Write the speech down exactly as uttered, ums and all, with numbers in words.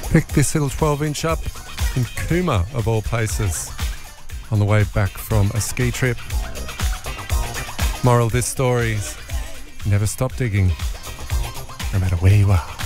Picked this little twelve inch up in Cooma, of all places, on the way back from a ski trip. Moral of this story is never stop digging, no matter where you are.